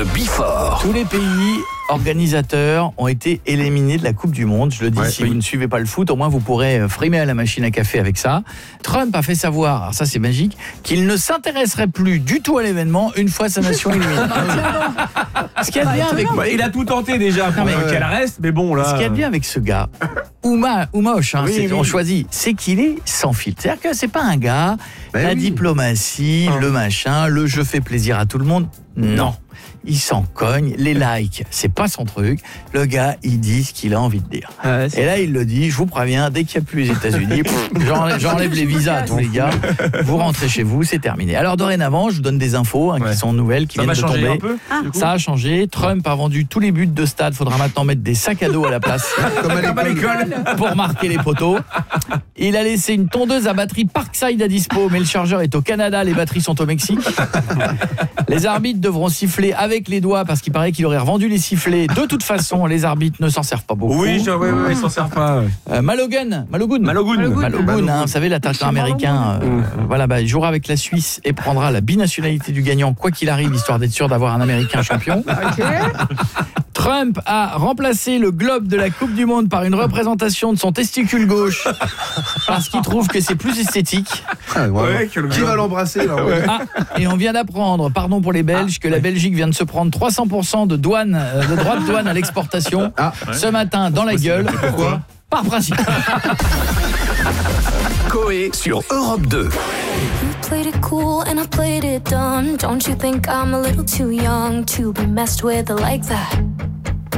Before. Tous les pays organisateurs ont été éliminés de la Coupe du Monde. Je le dis, si vous ne suivez pas le foot, au moins vous pourrez frimer à la machine à café avec ça. Trump a fait savoir, alors ça c'est magique, qu'il ne s'intéresserait plus du tout à l'événement une fois sa nation éliminée. Ce qu'il y a de bien avec... il a tout tenté déjà pour qu'elle reste, mais bon là... Ce qu'il y a de bien avec ce gars, ou moche, on choisit, c'est qu'il est sans filtre. C'est-à-dire que c'est pas un gars, diplomatie, le machin, le je fais plaisir à tout le monde, non. Il s'en cogne, les likes, c'est pas son truc. Le gars, il dit ce qu'il a envie de dire. Et là, il le dit, je vous préviens, dès qu'il n'y a plus les États-Unis, j'enlève les visas à tous les gars. Vous rentrez chez vous, c'est terminé. Alors dorénavant, je vous donne des infos qui sont nouvelles, qui viennent de tomber. Un peu, ça a changé. Trump a vendu tous les buts de stade. Faudra maintenant mettre des sacs à dos à la place, comme à l'école, pour marquer les poteaux. Il a laissé une tondeuse à batterie Parkside à dispo, mais le chargeur est au Canada, les batteries sont au Mexique. Les arbitres devront siffler avec les doigts parce qu'il paraît qu'il aurait revendu les sifflets. De toute façon, les arbitres ne s'en servent pas beaucoup. Oui, ils s'en servent pas. Malogun, vous savez, l'attaquant américain, il jouera avec la Suisse et prendra la binationalité du gagnant quoi qu'il arrive, histoire d'être sûr d'avoir un Américain champion. Trump a remplacé le globe de la Coupe du Monde par une représentation de son testicule gauche parce qu'il trouve que c'est plus esthétique. Qui va l'embrasser là? Et on vient d'apprendre, pardon pour les Belges, que la Belgique vient de se prendre 300% de douane, de droits de douane à l'exportation ce matin dans la gueule. Pourquoi? Par principe. Coé sur Europe 2. You played it cool and I played it dumb. Don't you think I'm a little too young to be messed with like that?